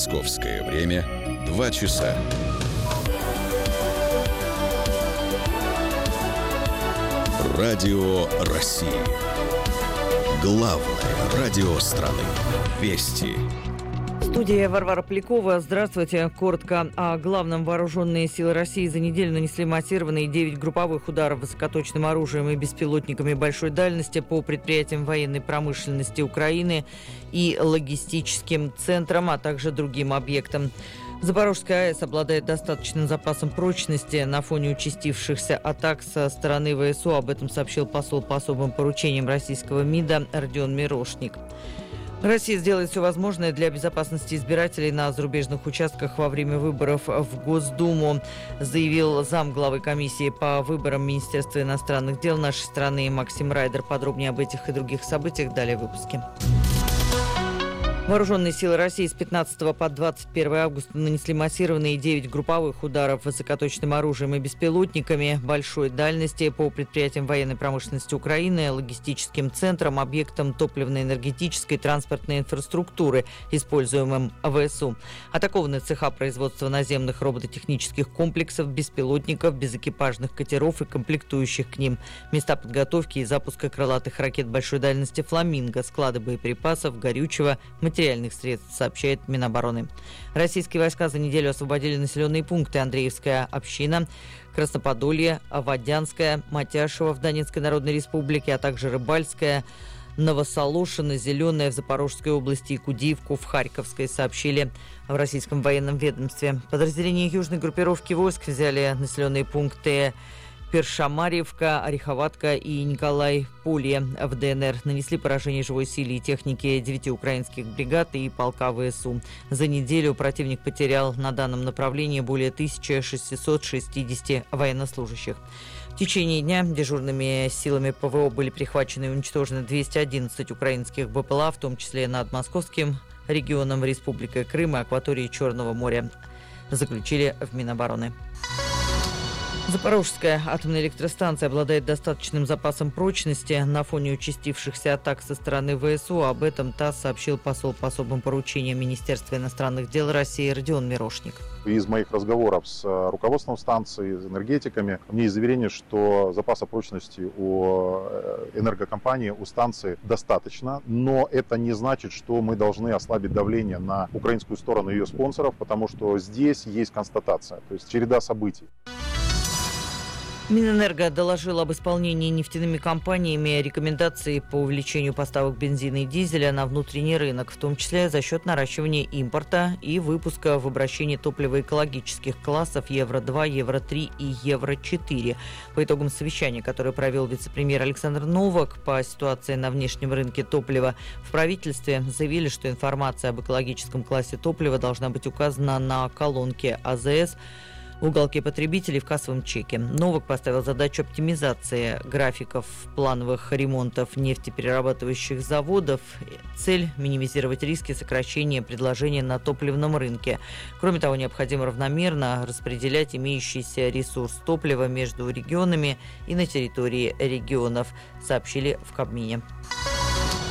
Московское время 2 часа. Радио России. Главное радио страны. Вести. Студия Варвара Полякова. Здравствуйте. Коротко о главном. Вооруженные силы России за неделю нанесли массированные 9 групповых ударов высокоточным оружием и беспилотниками большой дальности по предприятиям военной промышленности Украины и логистическим центрам, а также другим объектам. Запорожская АЭС обладает достаточным запасом прочности на фоне участившихся атак со стороны ВСУ. Об этом сообщил посол по особым поручениям российского МИДа Родион Мирошник. Россия сделает все возможное для безопасности избирателей на зарубежных участках во время выборов в Госдуму, заявил замглавы комиссии по выборам Министерства иностранных дел нашей страны Максим Райдер. Подробнее об этих и других событиях далее в выпуске. Вооруженные силы России с 15 по 21 августа нанесли массированные 9 групповых ударов высокоточным оружием и беспилотниками большой дальности по предприятиям военной промышленности Украины, логистическим центрам, объектам топливно-энергетической транспортной инфраструктуры, используемым ВСУ. Атакованы цеха производства наземных робототехнических комплексов, беспилотников, безэкипажных катеров и комплектующих к ним, места подготовки и запуска крылатых ракет большой дальности «Фламинго», склады боеприпасов, горючего, материальных средств, сообщает Минобороны. Российские войска за неделю освободили населенные пункты: Андреевская община, Красноподолье, Водянская, Матяшево в Донецкой Народной Республике, а также Рыбальская, Новосолошино, Зеленая в Запорожской области и Кудиевку в Харьковской, сообщили в российском военном ведомстве. Подразделения южной группировки войск взяли населенные пункты Першамарьевка, Ореховатка и Николай-Полье в ДНР. Нанесли поражение живой силе и технике 9 украинских бригад и полка ВСУ. За неделю противник потерял на данном направлении более 1660 военнослужащих. В течение дня дежурными силами ПВО были прихвачены и уничтожены 211 украинских БПЛА, в том числе над Московским регионом, Республикой Крым и акваторией Черного моря, заключили в Минобороны. Запорожская атомная электростанция обладает достаточным запасом прочности на фоне участившихся атак со стороны ВСУ. Об этом ТАСС сообщил посол по особым поручениям Министерства иностранных дел России Родион Мирошник. Из моих разговоров с руководством станции, с энергетиками, у меня есть заверение, что запаса прочности у энергокомпании, у станции достаточно, но это не значит, что мы должны ослабить давление на украинскую сторону и ее спонсоров, потому что здесь есть констатация, то есть череда событий. Минэнерго доложил об исполнении нефтяными компаниями рекомендаций по увеличению поставок бензина и дизеля на внутренний рынок, в том числе за счет наращивания импорта и выпуска в обращении топлива экологических классов Евро-2, Евро-3 и Евро-4. По итогам совещания, которое провел вице-премьер Александр Новак по ситуации на внешнем рынке топлива, в правительстве заявили, что информация об экологическом классе топлива должна быть указана на колонке АЗС в уголке потребителей в кассовом чеке. Новак поставил задачу оптимизации графиков плановых ремонтов нефтеперерабатывающих заводов. Цель – минимизировать риски сокращения предложения на топливном рынке. Кроме того, необходимо равномерно распределять имеющийся ресурс топлива между регионами и на территории регионов, сообщили в Кабмине.